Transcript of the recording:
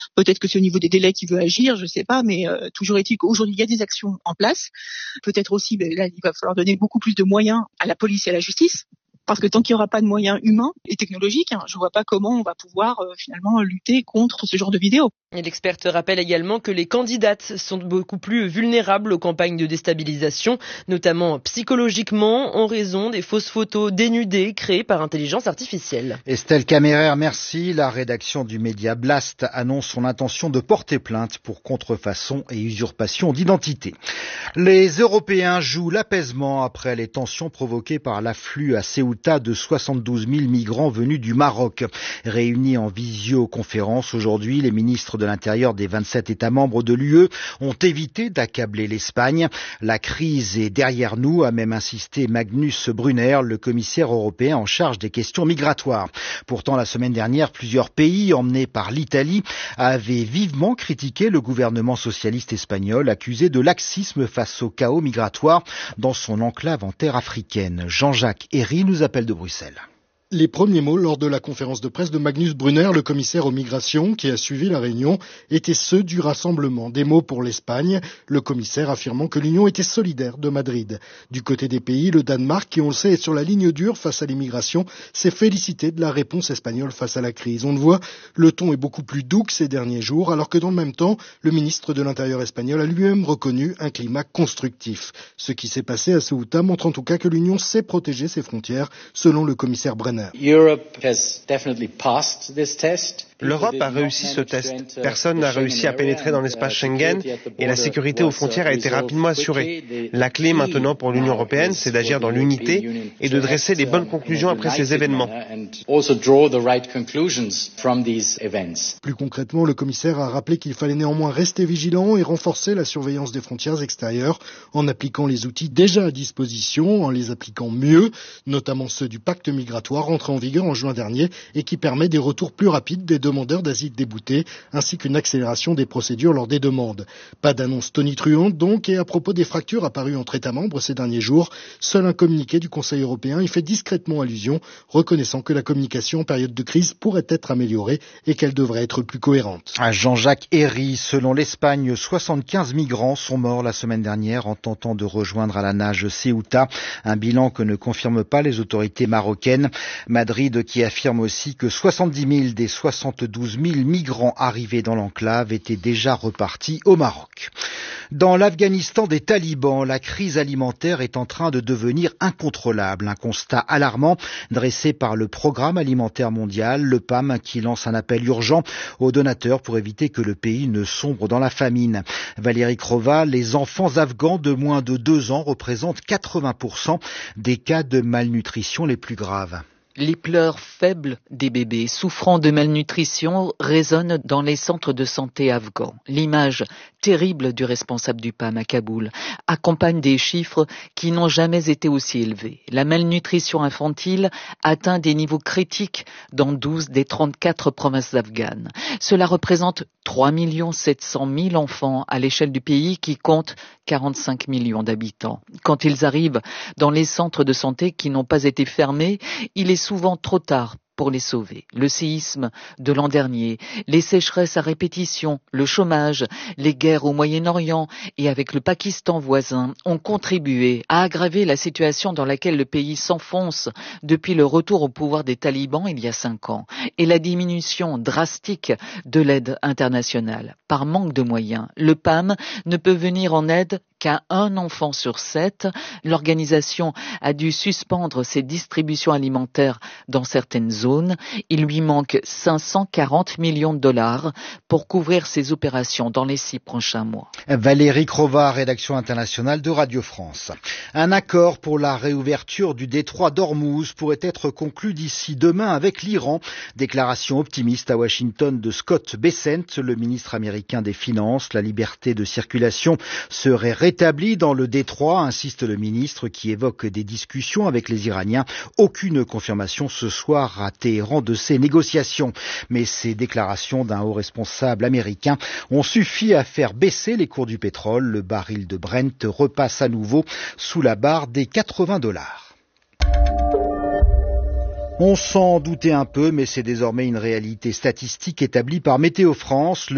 Peut-être que c'est au niveau des délais qu'il veut agir, je sais pas, mais toujours est-il qu'aujourd'hui, il y a des actions en place. Peut-être aussi, là, il va falloir donner beaucoup plus de moyens à la police et à la justice. Parce que tant qu'il n'y aura pas de moyens humains et technologiques, je ne vois pas comment on va pouvoir finalement lutter contre ce genre de vidéos. Et l'experte rappelle également que les candidates sont beaucoup plus vulnérables aux campagnes de déstabilisation, notamment psychologiquement, en raison des fausses photos dénudées créées par intelligence artificielle. Estelle Caméraire, merci. La rédaction du média Blast annonce son intention de porter plainte pour contrefaçon et usurpation d'identité. Les Européens jouent l'apaisement après les tensions provoquées par l'afflux à Ceuta de 72 000 migrants venus du Maroc. Réunis en visioconférence aujourd'hui, les ministres de l'Intérieur des 27 États membres de l'UE ont évité d'accabler l'Espagne. La crise est derrière nous, a même insisté Magnus Brunner, le commissaire européen en charge des questions migratoires. Pourtant, la semaine dernière, plusieurs pays, emmenés par l'Italie, avaient vivement critiqué le gouvernement socialiste espagnol, accusé de laxisme face au chaos migratoire dans son enclave en terre africaine. Jean-Jacques Herry nous appelle de Bruxelles. Les premiers mots lors de la conférence de presse de Magnus Brunner, le commissaire aux migrations, qui a suivi la réunion, étaient ceux du rassemblement. Des mots pour l'Espagne, le commissaire affirmant que l'Union était solidaire de Madrid. Du côté des pays, le Danemark, qui on le sait est sur la ligne dure face à l'immigration, s'est félicité de la réponse espagnole face à la crise. On le voit, le ton est beaucoup plus doux que ces derniers jours, alors que dans le même temps, le ministre de l'Intérieur espagnol a lui-même reconnu un climat constructif. Ce qui s'est passé à Ceuta montre en tout cas que l'Union sait protéger ses frontières, selon le commissaire Brunner. L'Europe a réussi ce test. Personne n'a réussi à pénétrer dans l'espace Schengen et la sécurité aux frontières a été rapidement assurée. La clé maintenant pour l'Union européenne, c'est d'agir dans l'unité et de dresser les bonnes conclusions après ces événements. Plus concrètement, le commissaire a rappelé qu'il fallait néanmoins rester vigilant et renforcer la surveillance des frontières extérieures en appliquant les outils déjà à disposition, en les appliquant mieux, notamment ceux du pacte migratoire entré en vigueur en juin dernier et qui permet des retours plus rapides des demandeurs d'asile déboutés, ainsi qu'une accélération des procédures lors des demandes. Pas d'annonce tonitruante donc, et à propos des fractures apparues entre États membres ces derniers jours, seul un communiqué du Conseil européen y fait discrètement allusion, reconnaissant que la communication en période de crise pourrait être améliorée et qu'elle devrait être plus cohérente. À Jean-Jacques Herry, selon l'Espagne, 75 migrants sont morts la semaine dernière en tentant de rejoindre à la nage Ceuta, un bilan que ne confirment pas les autorités marocaines. Madrid qui affirme aussi que 70 000 des 72 000 migrants arrivés dans l'enclave étaient déjà repartis au Maroc. Dans l'Afghanistan des talibans, la crise alimentaire est en train de devenir incontrôlable. Un constat alarmant dressé par le Programme alimentaire mondial, le PAM, qui lance un appel urgent aux donateurs pour éviter que le pays ne sombre dans la famine. Valérie Krova, les enfants afghans de moins de 2 ans représentent 80% des cas de malnutrition les plus graves. Les pleurs faibles des bébés souffrant de malnutrition résonnent dans les centres de santé afghans. L'image terrible du responsable du PAM à Kaboul accompagne des chiffres qui n'ont jamais été aussi élevés. La malnutrition infantile atteint des niveaux critiques dans 12 des 34 provinces afghanes. Cela représente 3 700 000 enfants à l'échelle du pays qui compte 45 millions d'habitants. Quand ils arrivent dans les centres de santé qui n'ont pas été fermés, il est souvent trop tard pour les sauver. Le séisme de l'an dernier, les sécheresses à répétition, le chômage, les guerres au Moyen-Orient et avec le Pakistan voisin ont contribué à aggraver la situation dans laquelle le pays s'enfonce depuis le retour au pouvoir des talibans il y a 5 ans et la diminution drastique de l'aide internationale. Par manque de moyens, le PAM ne peut venir en aide qu'à 1 enfant sur 7. L'organisation a dû suspendre ses distributions alimentaires dans certaines zones. Il lui manque 540 millions de dollars pour couvrir ses opérations dans les 6 prochains mois. Valérie Krova, rédaction internationale de Radio France. Un accord pour la réouverture du détroit d'Ormuz pourrait être conclu d'ici demain avec l'Iran. Déclaration optimiste à Washington de Scott Bessent, le ministre américain des Finances. La liberté de circulation serait rétablie dans le détroit, insiste le ministre qui évoque des discussions avec les Iraniens. Aucune confirmation ce soir à Téhéran de ces négociations. Mais ces déclarations d'un haut responsable américain ont suffi à faire baisser les cours du pétrole. Le baril de Brent repasse à nouveau sous la barre des $80. On s'en doutait un peu, mais c'est désormais une réalité statistique établie par Météo France.